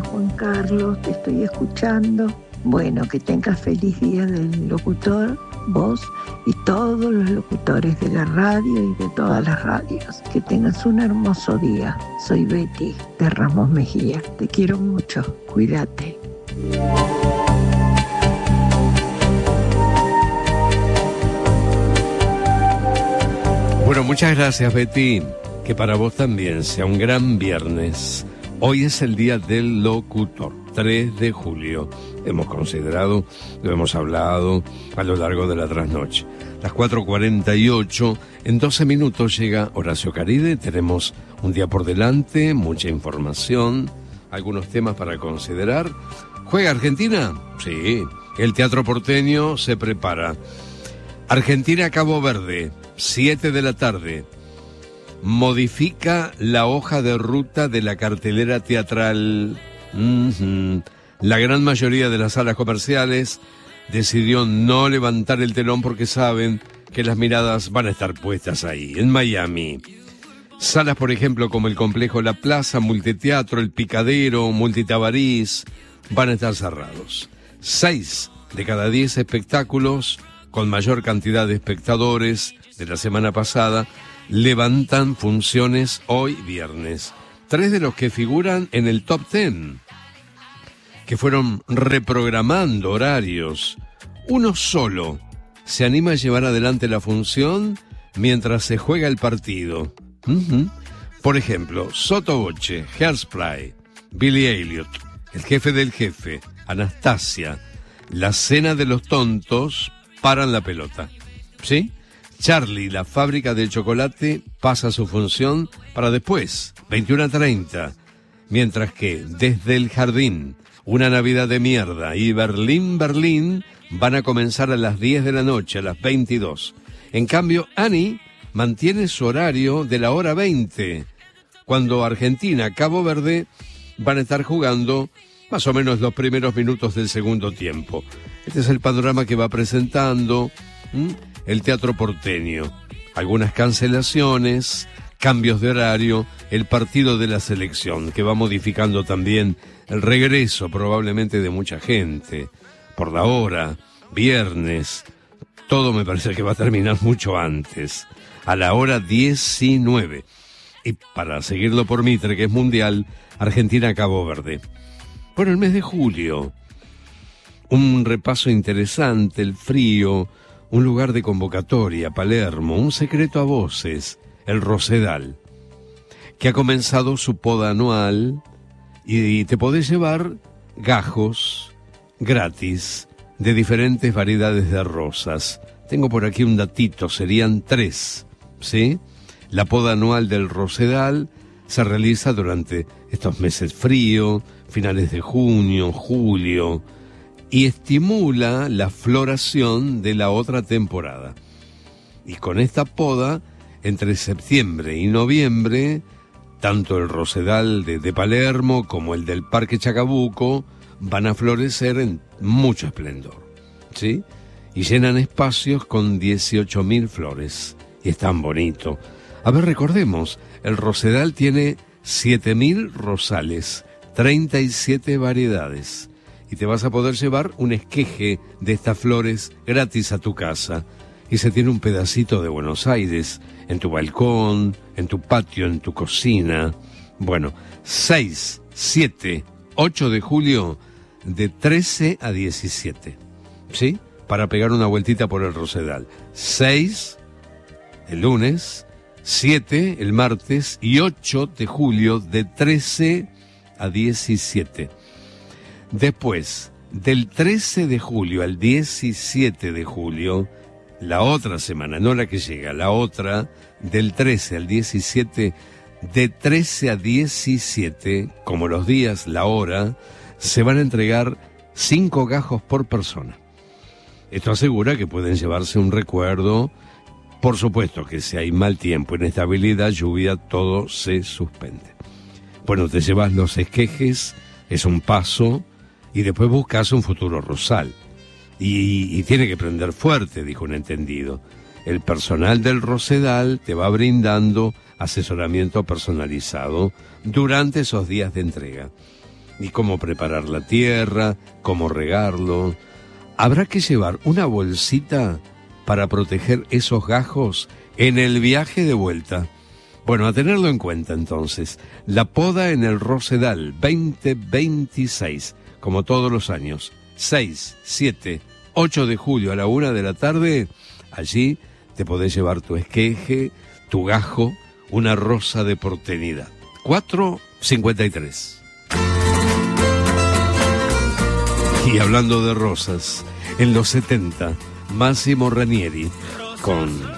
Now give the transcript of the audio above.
Juan Carlos, te estoy escuchando. Bueno, que tengas feliz día del locutor, vos y todos los locutores de la radio y de todas las radios. Que tengas un hermoso día. Soy Betty de Ramos Mejía. Te quiero mucho. Cuídate. Bueno, muchas gracias, Betty. Que para vos también sea un gran viernes. Hoy es el día del locutor, 3 de julio. Hemos considerado, lo hemos hablado a lo largo de la trasnoche. Las 4:48, en 12 minutos llega Horacio Caride. Tenemos un día por delante, mucha información, algunos temas para considerar. ¿Juega Argentina? Sí. El Teatro Porteño se prepara. Argentina-Cabo Verde, 7 de la tarde. Modifica la hoja de ruta de la cartelera teatral. La gran mayoría de las salas comerciales decidió no levantar el telón porque saben que las miradas van a estar puestas ahí, en Miami. Salas, por ejemplo, como el Complejo La Plaza, Multiteatro, El Picadero, Multitabarís, van a estar cerrados. 6 de cada 10 espectáculos, con mayor cantidad de espectadores de la semana pasada, levantan funciones hoy viernes. 3 de los que figuran en el top 10, que fueron reprogramando horarios. Uno solo se anima a llevar adelante la función mientras se juega el partido. Por ejemplo, Sotto Voce, Hairspray, Billy Elliot, El Jefe del Jefe, Anastasia, La Cena de los Tontos, paran la pelota. ¿Sí? Charlie, la fábrica de chocolate, pasa su función para después, 21:30. Mientras que Desde el Jardín, Una Navidad de Mierda y Berlín, Berlín van a comenzar a las 10 de la noche, a las 22. En cambio, Annie mantiene su horario de la hora 20, cuando Argentina, Cabo Verde van a estar jugando más o menos los primeros minutos del segundo tiempo. Este es el panorama que va presentando el Teatro Porteño. Algunas cancelaciones, cambios de horario, el partido de la selección, que va modificando también el regreso probablemente de mucha gente. Por la hora, viernes, todo me parece que va a terminar mucho antes, a la hora 19. Y para seguirlo por Mitre, que es mundial, Argentina-Cabo Verde. Bueno, el mes de julio, un repaso interesante, el frío, un lugar de convocatoria, Palermo, un secreto a voces, el Rosedal, que ha comenzado su poda anual y te podés llevar gajos gratis de diferentes variedades de rosas. Tengo por aquí un datito, serían 3, ¿sí? La poda anual del Rosedal se realiza durante estos meses frío, finales de junio, julio, y estimula la floración de la otra temporada. Y con esta poda, entre septiembre y noviembre, tanto el Rosedal de Palermo como el del Parque Chacabuco van a florecer en mucho esplendor, ¿sí? Y llenan espacios con 18.000 flores. Y es tan bonito. A ver, recordemos, el Rosedal tiene 7.000 rosales, 37 variedades. Y te vas a poder llevar un esqueje de estas flores gratis a tu casa. Y se tiene un pedacito de Buenos Aires en tu balcón, en tu patio, en tu cocina. Bueno, 6, 7, 8 de julio, de 13 a 17. ¿Sí? Para pegar una vueltita por el Rosedal. 6, el lunes, 7, el martes, y 8 de julio, de 13 a 17. Después, del 13 de julio al 17 de julio, la otra semana, no la que llega, la otra, del 13 al 17, de 13 a 17, como los días, la hora, se van a entregar 5 gajos por persona. Esto asegura que pueden llevarse un recuerdo. Por supuesto que si hay mal tiempo, inestabilidad, lluvia, todo se suspende. Bueno, te llevas los esquejes, es un paso, y después buscas un futuro rosal. Y tiene que prender fuerte, dijo un entendido. El personal del Rosedal te va brindando asesoramiento personalizado durante esos días de entrega. y cómo preparar la tierra, cómo regarlo. Habrá que llevar una bolsita para proteger esos gajos en el viaje de vuelta. Bueno, a tenerlo en cuenta entonces. La poda en el Rosedal 2026, como todos los años. 6, 7, 8 de julio a la 1 de la tarde. Allí te podés llevar tu esqueje, tu gajo, una rosa de porteñidad. 4:53. Y hablando de rosas, en los 70, Massimo Ranieri con